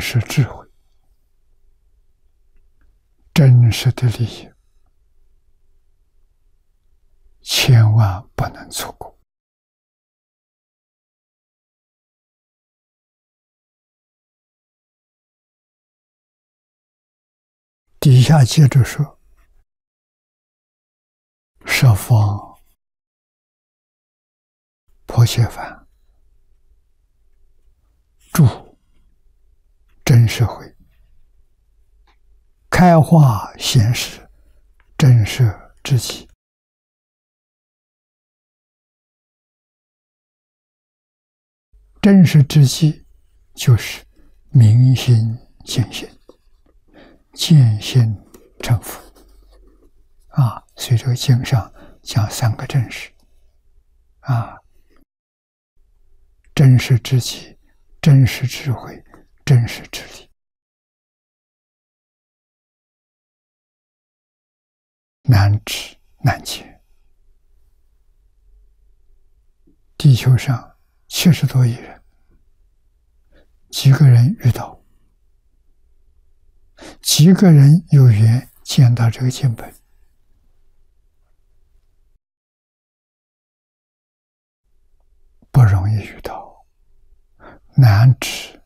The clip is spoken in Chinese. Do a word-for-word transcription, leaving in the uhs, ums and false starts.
实智慧，真实的利益，千万不能错过。底下接着说：十方婆伽梵，住真实慧，开化显示真实之机。真实之机就是明心见性，见性成佛啊。所以这个经上讲三个真实啊：真实之机、真实智慧、真实之理。难知难见，地球上七十多亿人，几个人遇到，几个人有缘见到这个经本，不容易遇到，难知